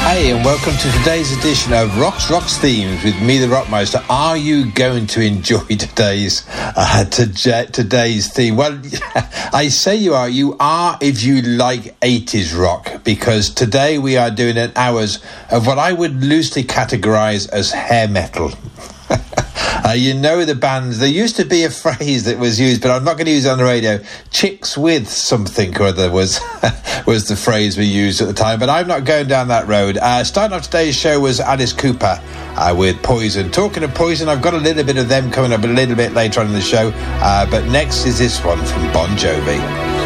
Hey, and welcome to today's edition of Rocks Themes with me, the Rockmeister. Are you going to enjoy today's theme? Well, I say you are. You are if you like 80s rock, because today we are doing an hours of what I would loosely categorise as hair metal. You know the bands. There used to be a phrase that was used, but I'm not going to use it on the radio. Chicks with something or other was was the phrase we used at the time, but I'm not going down that road. Starting off today's show was Alice Cooper with Poison. Talking of Poison, I've got a little bit of them coming up a little bit later on in the show, but next is this one from Bon Jovi.